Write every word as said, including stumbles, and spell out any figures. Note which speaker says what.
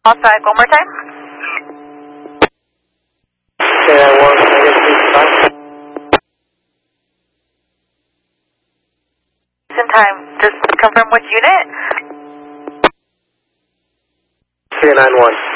Speaker 1: All side, one more time.
Speaker 2: K nine one, negative three five.
Speaker 1: In time, just confirm which unit.
Speaker 2: K nine one.